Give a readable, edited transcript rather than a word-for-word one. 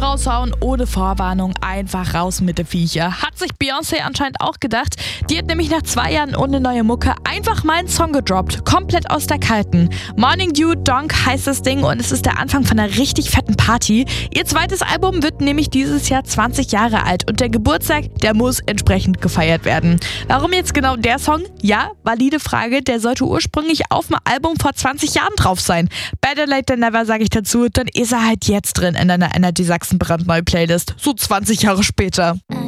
raushauen, ohne Vorwarnung, einfach raus mit den Viecher. Hat sich Beyoncé anscheinend auch gedacht. Die hat nämlich nach 2 Jahren ohne neue Mucke einfach mal einen Song gedroppt, komplett aus der kalten. Morning Dew Donk heißt das Ding und es ist der Anfang von einer richtig fetten Party. Ihr zweites Album wird nämlich dieses Jahr 20 Jahre alt und der Geburtstag, der muss entsprechend gefeiert werden. Warum jetzt genau der Song? Ja, valide Frage, der sollte ursprünglich auf dem Album vor 20 Jahren drauf sein. Better late than never, sage ich dazu, dann ist er halt jetzt drin in deiner Energy Sachsen brandneue Playlist, so 20 Jahre später.